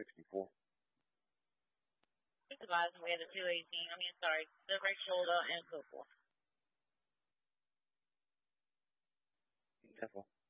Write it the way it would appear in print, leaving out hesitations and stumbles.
64. We had the 218. The red shoulder and purple. Careful.